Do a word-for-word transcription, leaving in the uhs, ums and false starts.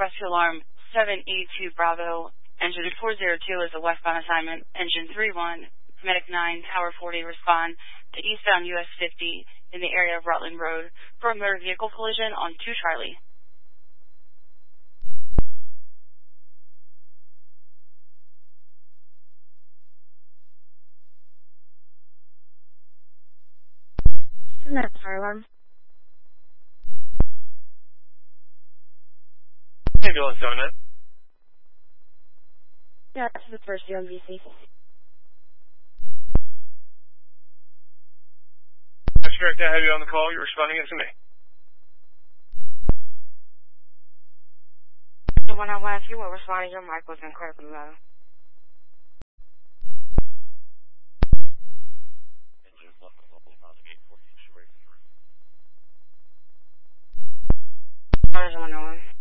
rescue alarm seven eighty-two Bravo. Engine four zero two is a westbound assignment. Engine three one, Medic nine, Tower forty, respond to eastbound U S fifty in the area of Rutland Road for a motor vehicle collision on two Charlie. Isn't that a fire alarm? Ambulance seven nine. Yeah, this is the first year on V C. That's correct. I have you on the call. You're responding to me. The one I want you were responding, your mic was incredibly low. How does one know?